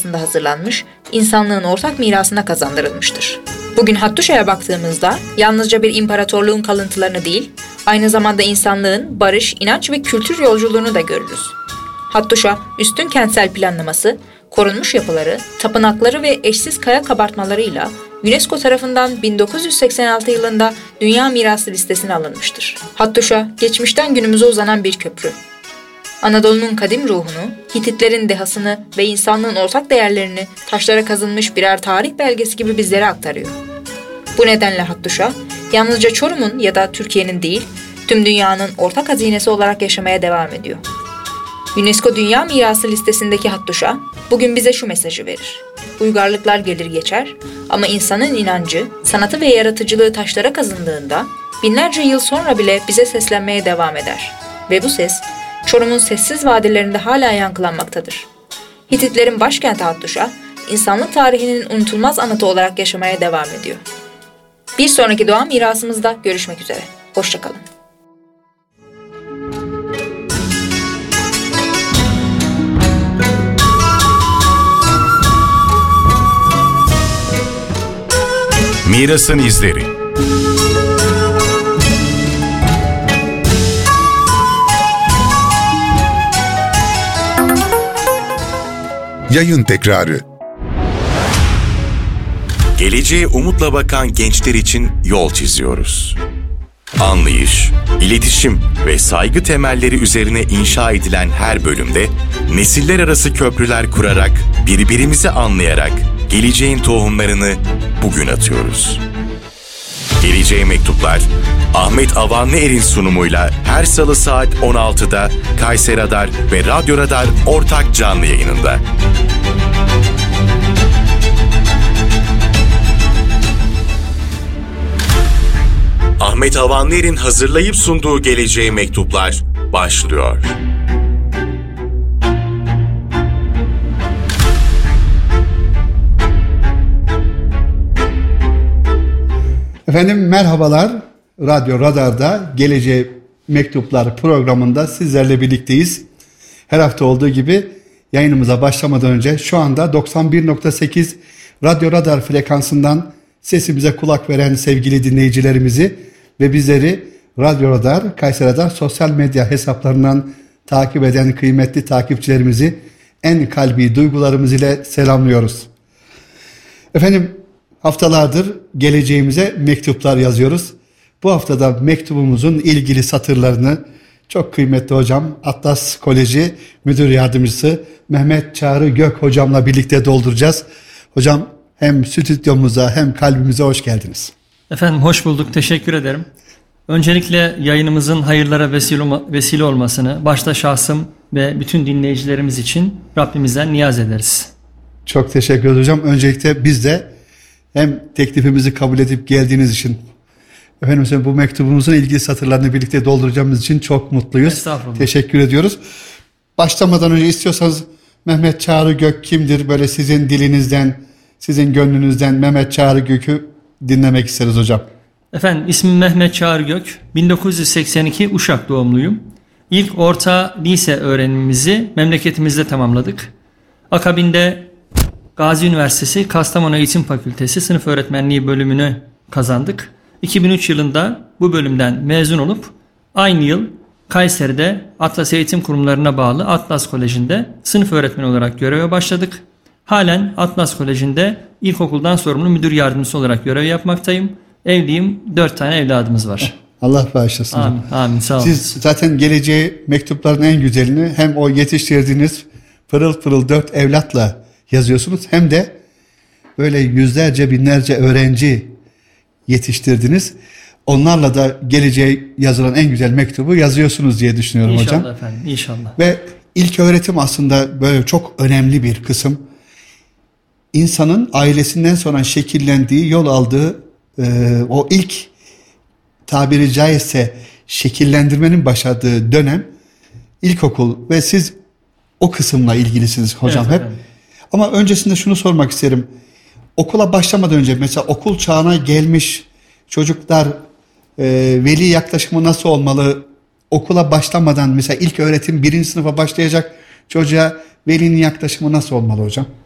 safhasında hazırlanmış, insanlığın ortak mirasına kazandırılmıştır. Bugün Hattuşa'ya baktığımızda yalnızca bir imparatorluğun kalıntılarını değil, aynı zamanda insanlığın barış, inanç ve kültür yolculuğunu da görürüz. Hattuşa, üstün kentsel planlaması, korunmuş yapıları, tapınakları ve eşsiz kaya kabartmalarıyla UNESCO tarafından 1986 yılında Dünya Mirası listesine alınmıştır. Hattuşa, geçmişten günümüze uzanan bir köprü. Anadolu'nun kadim ruhunu, Hititlerin dehasını ve insanlığın ortak değerlerini taşlara kazınmış birer tarih belgesi gibi bizlere aktarıyor. Bu nedenle Hattuşa, yalnızca Çorum'un ya da Türkiye'nin değil, tüm dünyanın ortak hazinesi olarak yaşamaya devam ediyor. UNESCO Dünya Mirası listesindeki Hattuşa, bugün bize şu mesajı verir. Uygarlıklar gelir geçer ama insanın inancı, sanatı ve yaratıcılığı taşlara kazındığında binlerce yıl sonra bile bize seslenmeye devam eder. Ve bu ses, Çorum'un sessiz vadilerinde hala yankılanmaktadır. Hititlerin başkenti Hattuşa, insanlık tarihinin unutulmaz anıtı olarak yaşamaya devam ediyor. Bir sonraki doğa mirasımızda görüşmek üzere. Hoşça kalın. Mirasın izleri. Yayın tekrarı. Geleceğe umutla bakan gençler için yol çiziyoruz. Anlayış, iletişim ve saygı temelleri üzerine inşa edilen her bölümde nesiller arası köprüler kurarak, birbirimizi anlayarak geleceğin tohumlarını bugün atıyoruz. Geleceğe Mektuplar, Ahmet Avanlıer'in sunumuyla her salı saat 16'da Kayseri Radar ve Radyo Radar ortak canlı yayınında. Ahmet Avanlıer'in hazırlayıp sunduğu Geleceğe Mektuplar başlıyor. Efendim merhabalar. Radyo Radar'da Geleceğe Mektuplar programında sizlerle birlikteyiz. Her hafta olduğu gibi yayınımıza başlamadan önce şu anda 91.8 Radyo Radar frekansından sesimize kulak veren sevgili dinleyicilerimizi ve bizleri Radyo Radar, Kayseri Radar sosyal medya hesaplarından takip eden kıymetli takipçilerimizi en kalbi duygularımız ile selamlıyoruz. Efendim haftalardır geleceğimize mektuplar yazıyoruz. Bu haftada mektubumuzun ilgili satırlarını çok kıymetli hocam Atlas Koleji Müdür Yardımcısı Mehmet Çağrı Gök hocamla birlikte dolduracağız. Hocam hem stüdyomuza hem kalbimize hoş geldiniz. Efendim hoş bulduk, teşekkür ederim. Öncelikle yayınımızın hayırlara vesile olmasını başta şahsım ve bütün dinleyicilerimiz için Rabbimizden niyaz ederiz. Çok teşekkür ederim hocam. Öncelikle biz de hem teklifimizi kabul edip geldiğiniz için efendim bu mektubumuzun ilgili satırlarını birlikte dolduracağımız için çok mutluyuz. Estağfurullah. Teşekkür ediyoruz. Başlamadan önce istiyorsanız Mehmet Çağrı Gök kimdir? Böyle sizin dilinizden, sizin gönlünüzden Mehmet Çağrı Gök'ü dinlemek isteriz hocam. Efendim ismim Mehmet Çağrı Gök. 1982 Uşak doğumluyum. İlk orta lise öğrenimimizi memleketimizde tamamladık. Akabinde Gazi Üniversitesi Kastamonu Eğitim Fakültesi Sınıf Öğretmenliği bölümünü kazandık. 2003 yılında bu bölümden mezun olup aynı yıl Kayseri'de Atlas Eğitim Kurumlarına bağlı Atlas Koleji'nde sınıf öğretmeni olarak göreve başladık. Halen Atlas Koleji'nde ilkokuldan sorumlu müdür yardımcısı olarak görev yapmaktayım. Evliyim, 4 tane evladımız var. Allah bağışlasın. Amin, amin, sağ olun. Siz zaten geleceğe mektupların en güzelini hem o yetiştirdiğiniz pırıl pırıl 4 evlatla yazıyorsunuz hem de böyle yüzlerce binlerce öğrenci yetiştirdiniz. Onlarla da geleceğe yazılan en güzel mektubu yazıyorsunuz diye düşünüyorum İnşallah hocam. İnşallah efendim, inşallah. Ve ilk öğretim aslında böyle çok önemli bir kısım. İnsanın ailesinden sonra şekillendiği, yol aldığı o ilk tabiri caizse şekillendirmenin başladığı dönem ilkokul ve siz o kısımla ilgilisiniz hocam evet, hep. efendim. Ama öncesinde şunu sormak isterim. Okula başlamadan önce mesela okul çağına gelmiş çocuklar veli yaklaşımı nasıl olmalı? Okula başlamadan mesela ilk öğretim 1. sınıfa başlayacak çocuğa velinin yaklaşımı nasıl olmalı hocam?